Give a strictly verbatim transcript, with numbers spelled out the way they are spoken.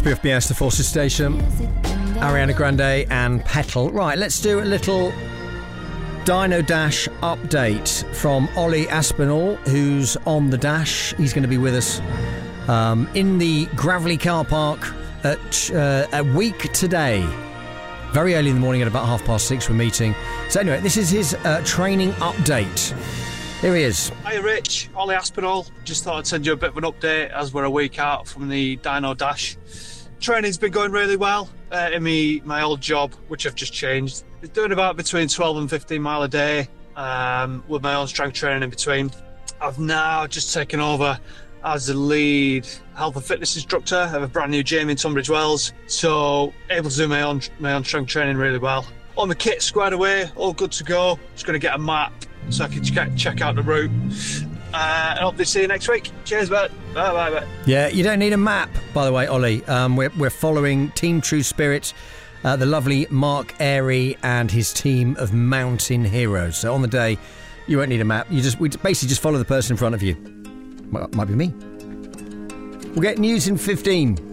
P F B S, the Forces Station, Ariana Grande and Petal. Right, let's do a little Dino Dash update from Ollie Aspinall, who's on the dash. He's going to be with us um, in the Gravelly car park at uh, a week today. Very early in the morning at about half past six we're meeting. So anyway, this is his uh, training update. Here he is. Hi Rich, Ollie Aspinall. Just thought I'd send you a bit of an update as we're a week out from the Dino Dash. Training's been going really well uh, in me, my old job, which I've just changed. It's doing about between twelve and fifteen mile a day um, with my own strength training in between. I've now just taken over as the lead health and fitness instructor of a brand new gym in Tunbridge Wells, so able to do my own my own strength training really well. All my kit squared away, all good to go. Just going to get a map so I can check, check out the route. Uh, and hope to see you next week. Cheers, mate. Bye, bye, bye. Yeah, you don't need a map, by the way, Ollie. Um, we're, we're following Team True Spirit, uh, the lovely Mark Airy and his team of mountain heroes. So on the day, you won't need a map. You just we basically just follow the person in front of you. Well, might be me. We'll get news in fifteen.